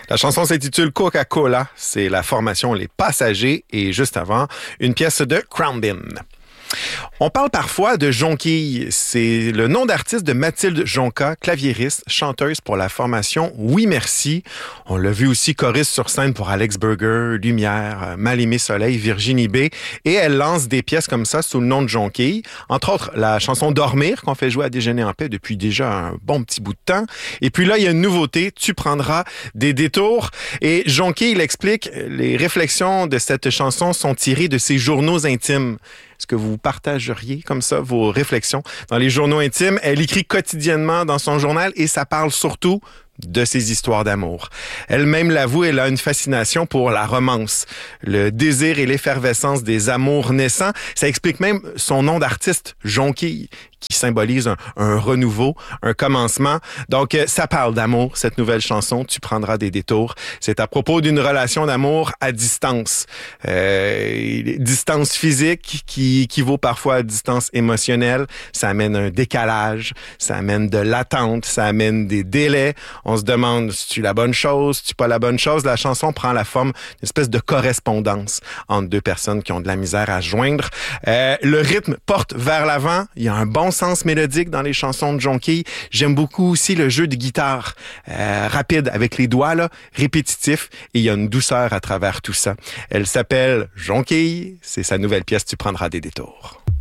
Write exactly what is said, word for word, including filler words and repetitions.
La chanson s'intitule Coca-Cola. C'est la formation Les Passagers et juste avant, une pièce de Crown Bin. On parle parfois de Jonquille. C'est le nom d'artiste de Mathilde Jonca, claviériste, chanteuse pour la formation Oui Merci. On l'a vu aussi choriste sur scène pour Alex Burger, Lumière, Mal-Aimé Soleil, Virginie B. Et elle lance des pièces comme ça sous le nom de Jonquille. Entre autres, la chanson Dormir qu'on fait jouer à Déjeuner en paix depuis déjà un bon petit bout de temps. Et puis là, il y a une nouveauté. Tu prendras des détours. Et Jonquille, il explique, les réflexions de cette chanson sont tirées de ses journaux intimes. Est-ce que vous partageriez comme ça vos réflexions dans les journaux intimes? Elle écrit quotidiennement dans son journal et ça parle surtout de ses histoires d'amour. Elle-même l'avoue, elle a une fascination pour la romance, le désir et l'effervescence des amours naissants. Ça explique même son nom d'artiste, Jonquille, qui symbolise un, un renouveau, un commencement. Donc, ça parle d'amour, cette nouvelle chanson, Tu prendras des détours. C'est à propos d'une relation d'amour à distance. Euh, distance physique qui équivaut parfois à distance émotionnelle. Ça amène un décalage, ça amène de l'attente, ça amène des délais. On se demande si tu la bonne chose, si tu pas la bonne chose. La chanson prend la forme d'une espèce de correspondance entre deux personnes qui ont de la misère à se joindre. Euh, le rythme porte vers l'avant. Il y a un bon sens mélodique dans les chansons de Jonquille. J'aime beaucoup aussi le jeu de guitare euh, rapide avec les doigts, là, répétitif. Et il y a une douceur à travers tout ça. Elle s'appelle Jonquille. C'est sa nouvelle pièce Tu prendras des détours.